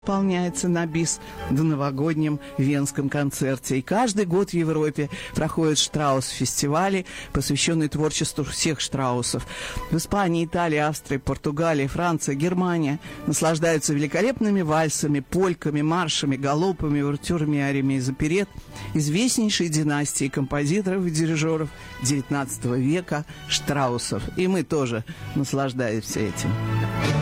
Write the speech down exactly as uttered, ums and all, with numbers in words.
Исполняется на бис до новогоднем Венском концерте. И каждый год в Европе проходят Штраус-фестивали, посвященные творчеству всех Штраусов. В Испании, Италии, Австрии, Португалии, Франции, Германия наслаждаются великолепными вальсами, польками, маршами, галопами, увертюрами, ариями из оперет известнейшей династии композиторов и дирижеров девятнадцатого века Штраусов. И мы тоже наслаждаемся этим.